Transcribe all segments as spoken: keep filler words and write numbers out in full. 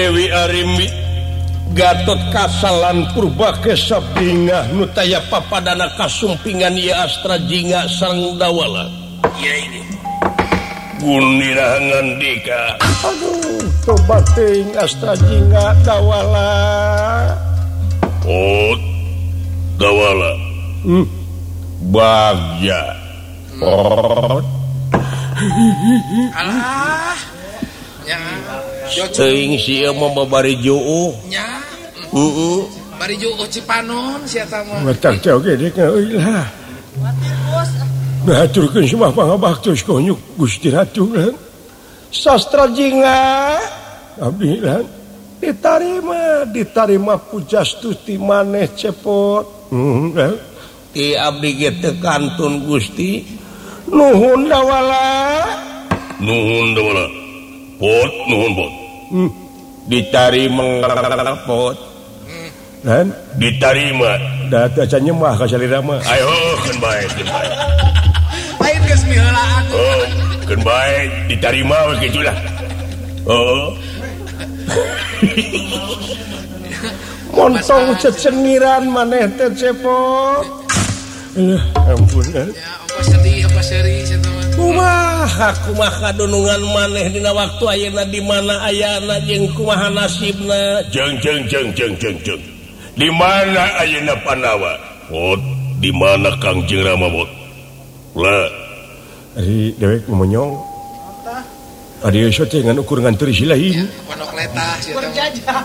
Dewi Arimbi Gatot kasalan purba kesapingah nutaya papadana kasumpingan ya Astra Jingga sareng Dawala. Iya ini. Gunira ngandika. Aduh, coba ting Astra Jingga Dawala. Oh, Dawala. Hmm. Bagja. Oh. Alah. Ya. Teuing sia mah babari juu. Nya. Heeh. Bari juu Cipanon sia tah mah. Matak jauh gede euy lah. Baturkeun semua pangabaktos konyuk Gusti Ratu kan. Sastra Jingga abdi lan ditarima ditarima pujastuti maneh cepot. Heeh kan. Ti abdi ge teu kantun Gusti. Nuhun Dawala. Nuhun Dawala. Pot nuhun pot. Hmm. Ditarima pot. Dan Ditarima. da acan nyemah ka salira mah. Ayo keun bae keun bae. Lain geus miheulaan. Oh, keun bae ditarima we kitu lah. Oh. Montong ceceniran maneh teh cepot. Eh, ampun. Ya, ongkos sedih apa seri sia tah mah. Kumaha kumaha dunungan maneh dina waktu ayeuna di mana ayana jeung kumaha nasibna. Jeng jeng jeng jeng jeng jeng. Di mana ayeuna Pandawa? Pot, di mana Kangjeng Rama pot? Lah, Ari dewek ngomonyong. Ari ieu teh ngan ukur ngan teu silaing. Pondok Letah sia tah.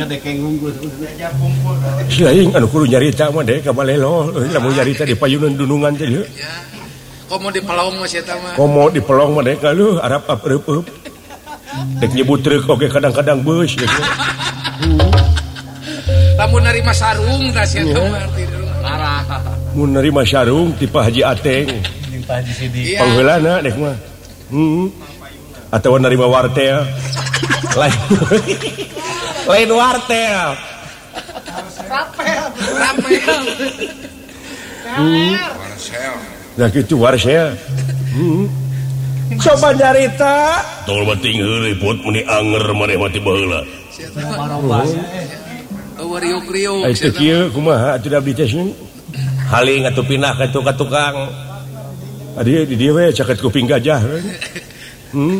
Silaing anu kudu nyarita mah dek ka balelo. Lamun nyarita di payunan dunungan teh. Ya. Komo di Pelong mah sia tah mah. Komo di pelong mah dek lu arap apreup. Dek nyebut truk oge kadang-kadang beus dek. Lamun narima sarung tah sia tah mah arti Parah. Mun nerima sarung ti Pak Haji Ateng. Jeung Pak Haji Sidi. Iya. Pangheulana dek mah. Heeh. Atawa nerima wartel. Lain. Lain wartel. Rapel. Marcel. Nah gitu wartel. Heeh. Coba nyarita. tong bating heuleuy pot meni anger maneh mati baheula. Sia tah mah. Eueuh riuk-riuk Ai sia teh tah. kieu kumaha atuh abdi teh sieun? Haling atuh pindah ka ka tukang. Adi di dieu we caket kuping gajah. Hmm.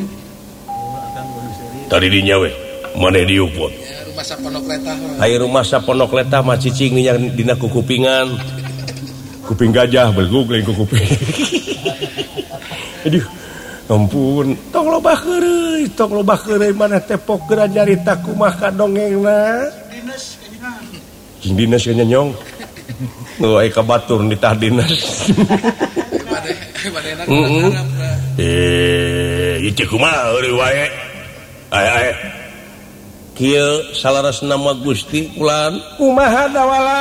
Tadi dinya we, maneh diuk pot. Ya, rumah sapondok Letah mah. Ai rumah sapondok Letah mah cicing nya dina kukupingan. Kuping gajah belgug lain ku kuping. Aduh, ampun, tong lobah keureuy, tong lobah keureuy maneh teh pok geura nyarita kumaha dongengna. Jeung dinas nya nyong. Nu aya ka batur nitah dinas. Maneh manehna Heeh. Arab. Eh, ieu teh kumaha heureuy wae? Aya aya. Kieu salaresna mah Gusti kulan kumaha Dawala?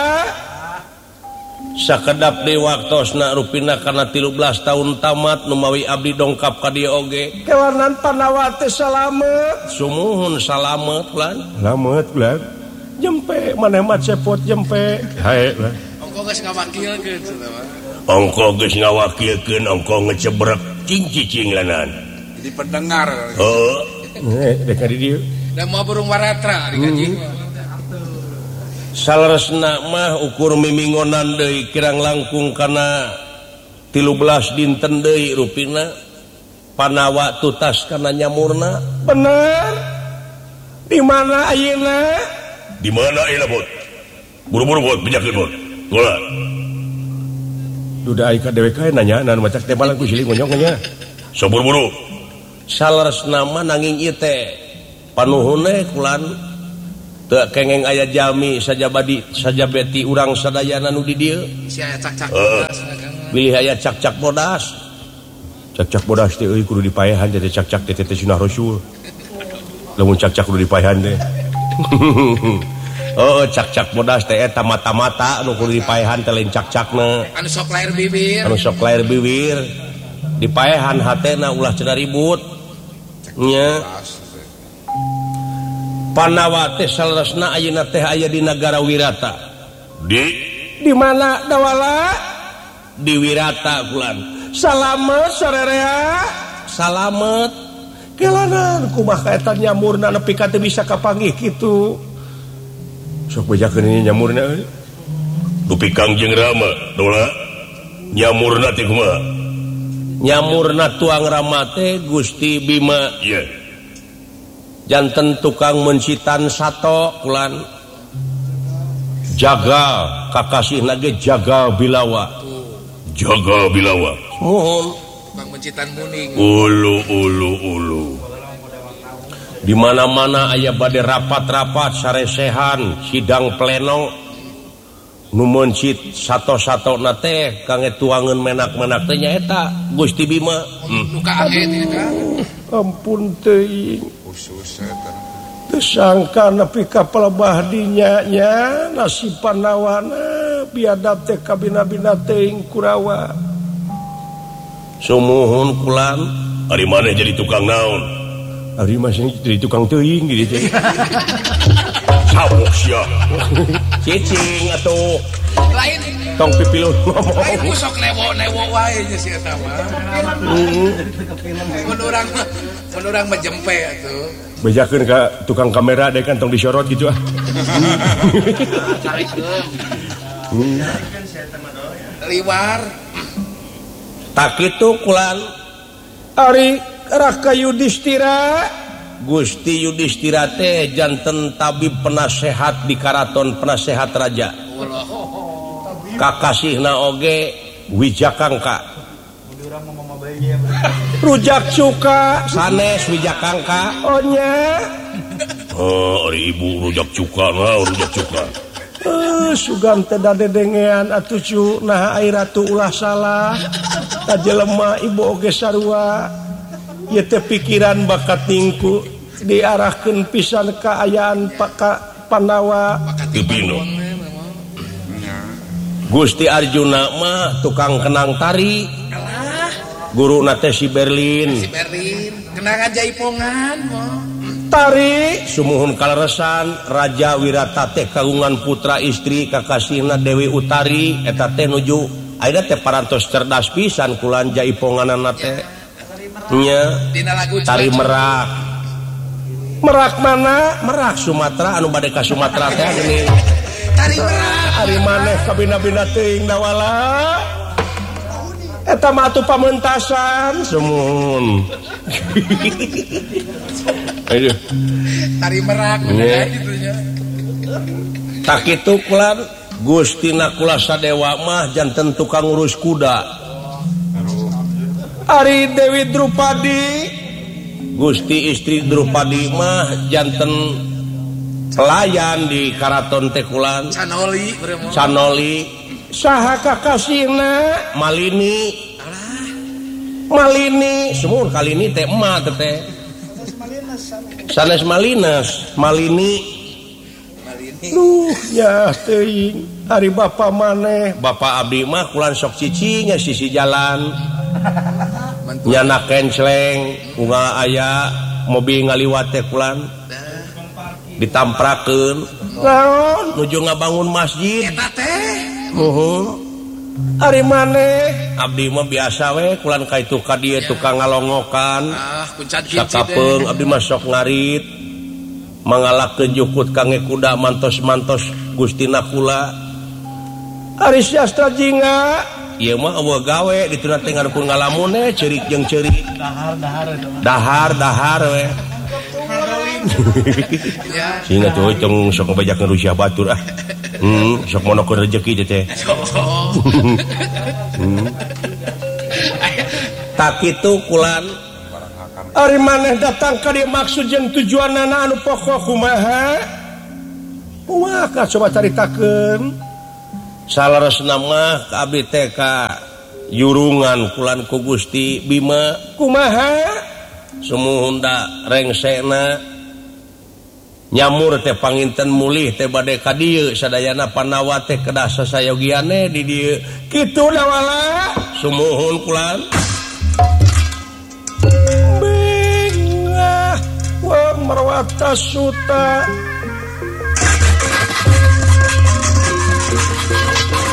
Sakedap di waktosna rupina kana tilu belas tahun tamat numawi abdi dongkap ka dieu oge. Kewanan Pandawa teh salamet. Sumuhun salamet kulan. Salamet kulan. Jempe maneh mah cepot jempe. Hae lah. Ongko geus ngawakilkeun sia tah mah. Ongko geus ngawakilkeun ongko ngecebrek cing-cicing lanan. Jadi pendengar. Oh, Eh, dek di dieu. Da mau burung waratra di kajing mah. Salaresna mah ukur mimingonan deui kirang langkung kana tilu belas dinten deui rupina Pandawa tutas kana nyamurna. Bener. Di mana ayeuna? di mana ayeuna pot? Buru-buru pot, bijakeun pot. Gola. Duda aya ka dewe kae nanya nan macak teh balang ku siling ngonyong nya. So buru-buru. Salaresna mah nanging ieu teh panuhunna kulan teu kengeng aya jalmi sajabadi sajabeti urang sadayana nu di dieu. Si aya cak-cak Heeh. bodas dagang. Pilih aya cak-cak bodas. Cak-cak bodas teh euy kudu dipaehan teh cak-cak teh teh sunah rasul. Lamun cak-cak kudu dipaehan teh. Oh, cak-cak bodas teh eta mata-mata anu kudu dipaehan teh lain cak-cakna. Anu sok lair bibir. Anu sok lair bibir. Dipaehan hatena ulah cenah ribut. Nya. Pandawa teh salaresna ayeuna teh aya di nagara Wirata. Di Di mana Dawala? Di Wirata kulan. Salamet sarerea. Salamet. kelanan kumaha kaetan nyamurna nepi ka teu bisa kapanggih kitu sok bejakeun ini nyamurna dupi Kangjeng Rama dola nyamurna teh kumaha nyamurna tuang Rama teh Gusti Bima iya yeah. Janten tukang mencitan sato kulan jaga kakasihna ge jaga bilawa jaga bilawa mohon tukang mencitan muning ulu ulu ulu di mana-mana aya bade rapat-rapat saresehan sidang pleno nu mencit sato-satona teh kangge tuangeun menak-menak teh nyaeta Gusti Bima nu kaget ini kan ampun teuing tersangka nepi ka pelebah dinyanya nasib panawana biadab teh kabina-bina teuing Kurawa sumuhun kulan ari maneh jadi tukang naon ari masih jadi tukang teuing gitu teh sabuk sia cicing atuh lain tong pipilun ngomong lain usok lewo-lewo wae nya si eta mah mun urang mun urang menjempe atuh bejakeun ka tukang kamera deh kan tong disorot gitu ah liwar tak kitu kulan ari Raka Yudhistira Gusti Yudhistira teh janten tabib penasehat di karaton penasehat raja kakasihna oge Wijakangka rujak cuka sanes Wijakangka onya oh ari ibu rujak cuka nah rujak cuka eh sugan teh dadedengean atuh cu nah ai ratu ulah salah ta jelema ibu oge sarua ieu teh pikiran bakat tingku diarahkeun pisan ka ayaan ka Pandawa Tepino Gusti Arjuna mah tukang kenang tari guru nate si Berlin si Berlin kenangan jaipongan moh tari sumuhun kaleresan Raja Wirata teh kagungan putra istri kakasihna Dewi Utari eta teh nuju ayeuna teh parantos cerdas pisan kulan jaiponganna teh nya tari merak merak mana merak Sumatera anu bade ka Sumatera teh geuning tari merak ari maneh kabina-bina teuing dawala eta mah atuh pamentasan sumuhun aduh tari merak bener gitu nya tak kitu kulan Gustina kula Sadewa mah janten tukang urus kuda ari Dewi Drupadi Gusti istri Drupadi mah janten pelayan di karaton teh kulan canoli beremo Canoli saha kakasihna Malini Malini sumuhun kalini teh emak teh sanes Malinas Malini duh nya teuing ari bapa maneh Bapak abdi mah kulan sok cicingnya sisi jalan nyana kenceleng unga aya mobil ngaliwat teh kulan ditamprakeun naon nuju ngabangun masjid eta teh muhun ari maneh abdi mah biasa we kulan ka itu ka dieu tukang ngalongokan ah kuncat kincit sakapeung abdi mah sok ngarit mangalakeun jukut kangge kuda mantos-mantos Gustina kula ari siastra jinga ieu mah eueuh gawe dituna teh ngarukun ngalamun eh ceurik jeung ceurik dahar dahar we ya sehingga tuh cong sok ngebajakeun Rusia batur ah hmm sok monokeun rezeki teh hmm. Tak kitu kulan ari maneh datang ka dieu maksud jeung tujuanna anu pokok kumaha kumaha ka coba caritakeun salaresna mah ka abdi teh ka yurungan kulan ku Gusti Bima kumaha sumuhun da rengsena nyamur teh panginten mulih teh bade ka dieu sadayana Pandawa teh kedah sasayogiane di dieu kitu dawala sumuhun kulan bingah wa marwata suta